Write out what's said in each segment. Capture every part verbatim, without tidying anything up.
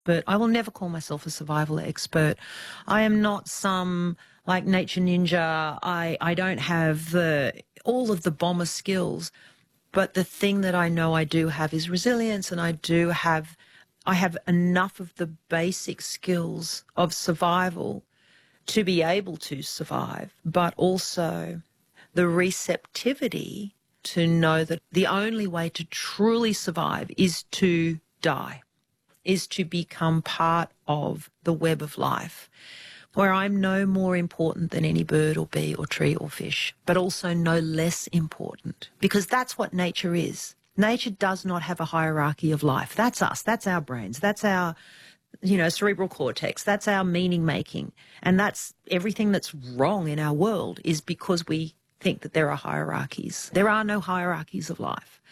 But I will never call myself a survival expert. I am not some like nature ninja. I, I don't have the all of the bomber skills. But the thing that I know I do have is resilience, and I do have I have enough of the basic skills of survival to be able to survive, but also the receptivity to know that the only way to truly survive is to die, is to become part of the web of life, where I'm no more important than any bird or bee or tree or fish, but also no less important, because that's what nature is. Nature does not have a hierarchy of life. That's us. That's our brains. That's our, you know, cerebral cortex. That's our meaning making. And that's everything that's wrong in our world is because we think that there are hierarchies. There are no hierarchies of life.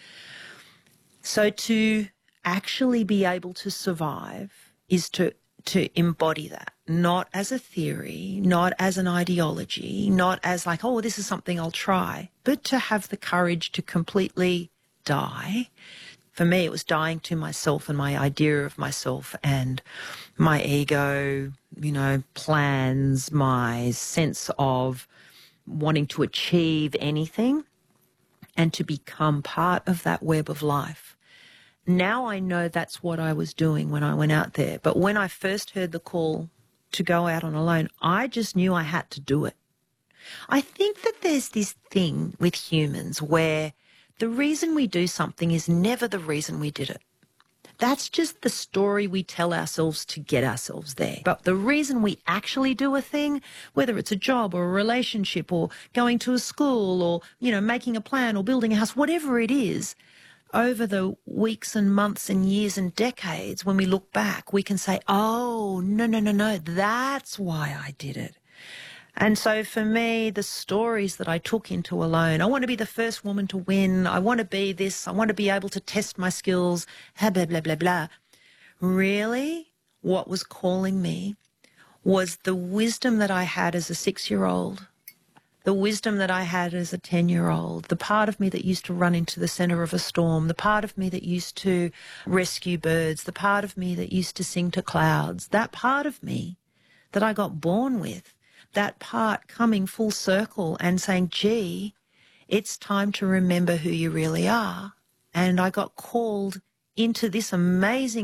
So to actually be able to survive is to to embody that, not as a theory, not as an ideology, not as like, oh, this is something I'll try, but to have the courage to completely die. For me, it was dying to myself and my idea of myself and my ego, you know, plans, my sense of wanting to achieve anything and to become part of that web of life. Now I know that's what I was doing when I went out there. But when I first heard the call to go out on alone, I just knew I had to do it. I think that there's this thing with humans where the reason we do something is never the reason we did it. That's just the story we tell ourselves to get ourselves there. But the reason we actually do a thing, whether it's a job or a relationship or going to a school or, you know, making a plan or building a house, whatever it is, over the weeks and months and years and decades, when we look back, we can say, oh, no, no, no, no, that's why I did it. And so for me, the stories that I took into Alone, I want to be the first woman to win, I want to be this, I want to be able to test my skills, blah, blah, blah, blah, blah. Really, what was calling me was the wisdom that I had as a six-year-old, the wisdom that I had as a ten-year-old, the part of me that used to run into the centre of a storm, the part of me that used to rescue birds, the part of me that used to sing to clouds, that part of me that I got born with, that part coming full circle and saying, gee, it's time to remember who you really are. And I got called into this amazing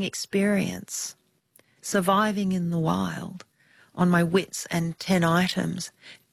experience, surviving in the wild, on my wits and ten items,